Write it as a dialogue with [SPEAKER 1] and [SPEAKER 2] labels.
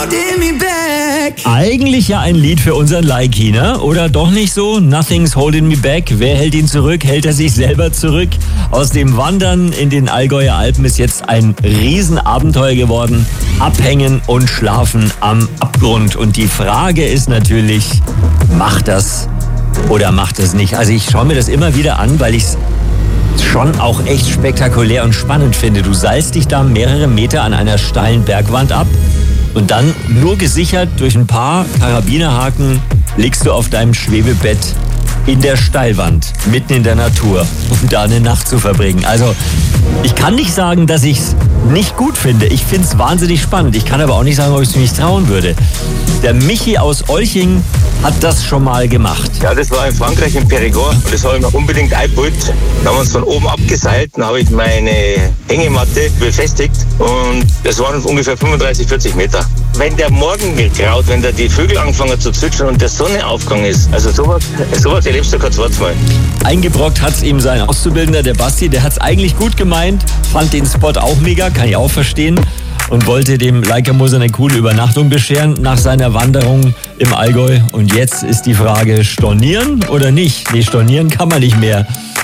[SPEAKER 1] Eigentlich ja ein Lied für unseren Likey, ne? Oder doch nicht so? Nothing's holding me back. Wer hält ihn zurück? Hält er sich selber zurück? Aus dem Wandern in den Allgäuer Alpen ist jetzt ein Riesenabenteuer geworden. Abhängen und schlafen am Abgrund. Und die Frage ist natürlich, macht das oder macht es nicht? Also ich schaue mir das immer wieder an, weil ich es schon auch echt spektakulär und spannend finde. Du seilst dich da mehrere Meter an einer steilen Bergwand ab. Und dann, nur gesichert durch ein paar Karabinerhaken, liegst du auf deinem Schwebebett in der Steilwand, mitten in der Natur, um da eine Nacht zu verbringen. Also, ich kann nicht sagen, dass ich es nicht gut finde. Ich finde es wahnsinnig spannend. Ich kann aber auch nicht sagen, ob ich es mich trauen würde. Der Michi aus Olching hat das schon mal gemacht.
[SPEAKER 2] Ja, das war in Frankreich, in Périgord. Und das habe ich mir unbedingt eingebaut. Da haben wir uns von oben abgeseilt. Dann habe ich meine Hängematte befestigt. Und das waren ungefähr 35, 40 Meter. Wenn der Morgen graut, wenn da die Vögel anfangen zu zwitschern und der Sonnenaufgang ist, also sowas erlebst du kein zweites Mal.
[SPEAKER 1] Eingebrockt hat es ihm sein Auszubildender, der Basti. Der hat es eigentlich gut gemeint, fand den Spot auch mega, kann ich auch verstehen. Und wollte dem Leica Moser eine coole Übernachtung bescheren nach seiner Wanderung im Allgäu. Und jetzt ist die Frage, stornieren oder nicht? Nee, stornieren kann man nicht mehr.